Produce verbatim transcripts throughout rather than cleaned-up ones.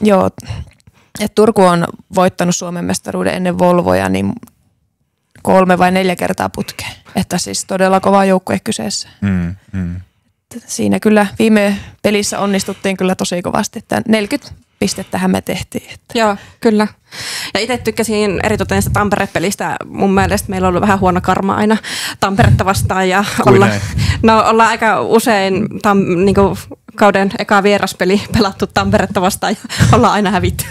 joo, että Turku on voittanut Suomen mestaruuden ennen Volvoja niin kolme vai neljä kertaa putkeen. Että siis todella kova joukkue kyseessä. Mm, mm. Siinä kyllä viime pelissä onnistuttiin kyllä tosi kovasti, että neljäkymmentä pistettähän me tehtiin. Että. Joo, kyllä. Ja itse tykkäsin eritoten sitä Tampere-pelistä. Mun mielestä meillä on ollut vähän huono karma aina Tamperetta vastaan. Ja olla, no, ollaan aika usein tam, niin kuin kauden eka vieraspeli pelattu Tamperetta vastaan ja ollaan aina hävitty.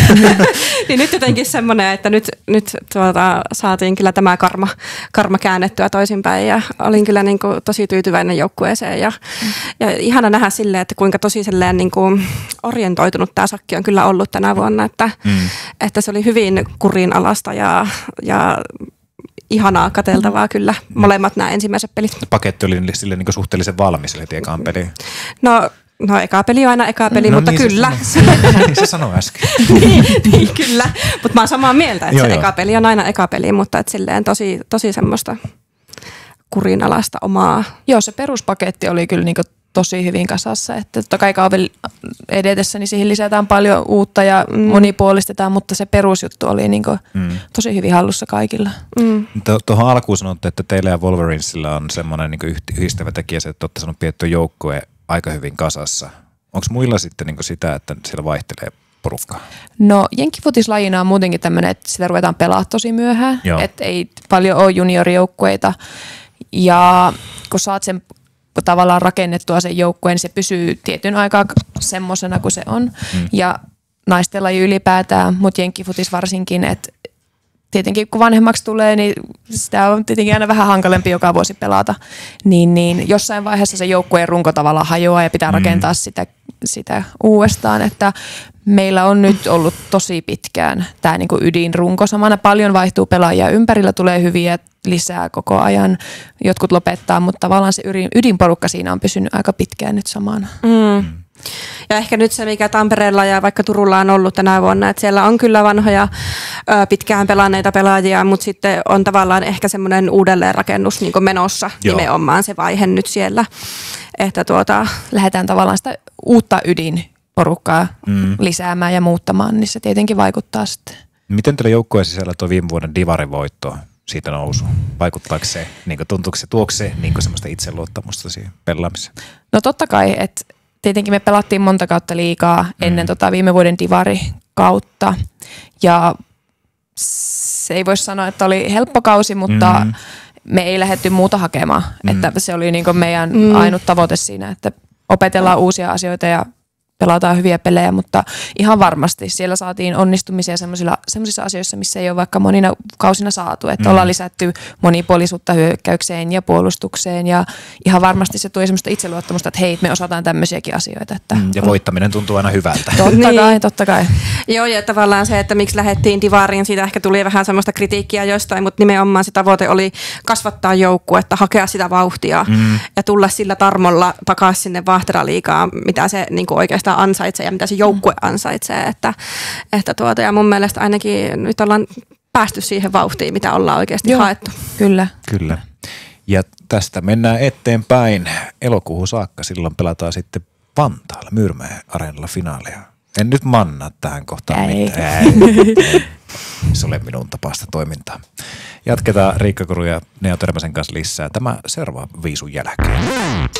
Niin nyt jotenkin semmoinen, että nyt, nyt tuota, saatiin kyllä tämä karma, karma käännettyä toisinpäin ja olin kyllä niin kuin tosi tyytyväinen joukkueeseen. Ja, ja ihana nähdä silleen, että kuinka tosi silleen niin kuin orientoitunut tämä sakki on kyllä ollut tänä vuonna, että, mm. että se oli hyvin kurinalaista ja, ja ihanaa katseltavaa kyllä molemmat nämä ensimmäiset pelit. Paketti oli sille niin suhteellisen valmis heti ekaan peliin. No, no eka peli on aina eka peli, no, mutta niin kyllä. Se niin se sanoi äsken. niin, niin, kyllä, mutta mä oon samaa mieltä, että joo, se joo. eka peli on aina eka peli, mutta et silleen tosi, tosi semmoista kurinalaista omaa. Joo, se peruspaketti oli kyllä niinku tosi hyvin kasassa, että totta kai kauden edetessä niin siihen lisätään paljon uutta ja mm. monipuolistetaan, mutta se perusjuttu oli niinku mm. tosi hyvin hallussa kaikilla. Mm. Tuohon alkuun sanotte, että teillä ja Wolverinesilla on semmoinen niinku yhdistävä tekijä, että olette sanonut pidetty joukkue aika hyvin kasassa. Onko muilla sitten niinku sitä, että siellä vaihtelee porukkaa? No jenkkifutislajina on muutenkin tämmöinen, että sitä ruvetaan pelaamaan tosi myöhään, että ei paljon ole juniorijoukkueita ja kun saat sen tavallaan rakennettua sen joukkueen, niin se pysyy tietyn aikaa semmoisena kuin se on. Mm. Ja naisten laji ylipäätään, mutta jenkkifutis varsinkin, että tietenkin kun vanhemmaksi tulee, niin sitä on tietenkin aina vähän hankalempi joka vuosi pelata. Niin, niin jossain vaiheessa se joukkueen runko tavallaan hajoaa ja pitää mm. rakentaa sitä, sitä uudestaan, että meillä on nyt ollut tosi pitkään tämä niinku ydinrunko. Samana paljon vaihtuu pelaajia ympärillä, tulee hyviä lisää koko ajan. Jotkut lopettaa, mutta tavallaan se ydinporukka siinä on pysynyt aika pitkään nyt samana. Mm. Ja ehkä nyt se, mikä Tampereella ja vaikka Turulla on ollut tänä vuonna, että siellä on kyllä vanhoja ö, pitkään pelanneita pelaajia, mutta sitten on tavallaan ehkä semmoinen uudelleenrakennus niin kuin menossa. Joo. Nimenomaan se vaihe nyt siellä, että tuota, lähdetään tavallaan sitä uutta ydinporukkaa mm. lisäämään ja muuttamaan, niin se tietenkin vaikuttaa sitten. Miten teillä joukkueen sisällä tuo viime vuoden divarivoitto siitä nousu? Vaikuttaako se, niin kuin, tuntuuko se, tuoko se niin kuin semmoista itseluottamusta siihen pelaamiseen? No totta kai, että tietenkin me pelattiin monta kautta liigaa ennen mm. tota viime vuoden divarikautta ja se ei voi sanoa, että oli helppo kausi, mutta mm. me ei lähdetty muuta hakemaan. Mm. Että se oli niin kuin meidän mm. ainut tavoite siinä, että opetellaan uusia asioita ja pelataan hyviä pelejä, mutta ihan varmasti siellä saatiin onnistumisia sellaisissa asioissa, missä ei ole vaikka monina kausina saatu. Että mm. ollaan lisätty monipuolisuutta hyökkäykseen ja puolustukseen ja ihan varmasti se tuli semmoista itseluottamusta, että hei, me osataan tämmöisiäkin asioita. Että mm, ja voittaminen tuntuu aina hyvältä. Totta niin. kai, totta kai. Joo, ja tavallaan se, että miksi lähdettiin divariin, siitä ehkä tuli vähän semmoista kritiikkiä jostain, mutta nimenomaan se tavoite oli kasvattaa joukkuetta, hakea sitä vauhtia mm. ja tulla sillä tarmolla takaisin sinne Vahteraliigaan, mitä se niin kuin oikeastaan ansaitsee ja mitä se joukkue ansaitsee. Että, että tuota, ja mun mielestä ainakin nyt ollaan päästy siihen vauhtiin, mitä ollaan oikeasti Joo, haettu. Kyllä. Kyllä. Ja tästä mennään eteenpäin elokuuhun saakka. Silloin pelataan sitten Vantaalla Myyrmäen areenalla finaaleja. En nyt mannaa tähän kohtaan Ei. mitään. Ei. Se ole minun tapaista toimintaa. Jatketaan Riikka Kuru ja Neo Törmäsen kanssa lisää tämä seuraava viisun jälkeen.